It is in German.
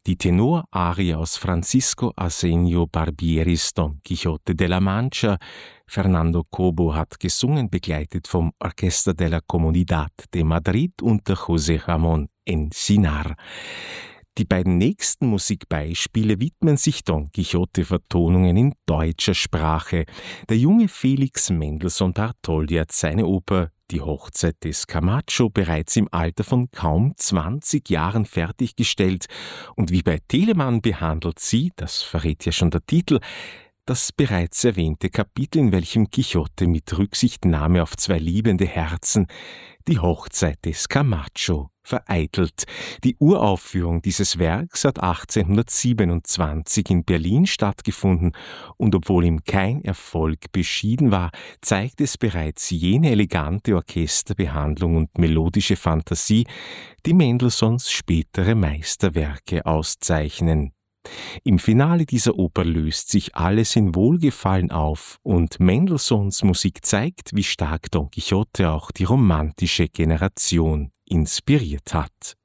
Die Tenorarie aus Francisco Arsenio Barbieris Don Quixote de la Mancha. Fernando Cobo hat gesungen, begleitet vom Orchester de la Comunidad de Madrid unter José Ramón Encinar. Die beiden nächsten Musikbeispiele widmen sich Don Quixote-Vertonungen in deutscher Sprache. Der junge Felix Mendelssohn Bartholdy hat seine Oper Die Hochzeit des Camacho bereits im Alter von kaum 20 Jahren fertiggestellt. Und wie bei Telemann behandelt sie, das verrät ja schon der Titel, das bereits erwähnte Kapitel, in welchem Quixote mit Rücksichtnahme auf zwei liebende Herzen die Hochzeit des Camacho vereitelt. Die Uraufführung dieses Werks hat 1827 in Berlin stattgefunden und obwohl ihm kein Erfolg beschieden war, zeigt es bereits jene elegante Orchesterbehandlung und melodische Fantasie, die Mendelssohns spätere Meisterwerke auszeichnen. Im Finale dieser Oper löst sich alles in Wohlgefallen auf und Mendelssohns Musik zeigt, wie stark Don Quixote auch die romantische Generation inspiriert hat.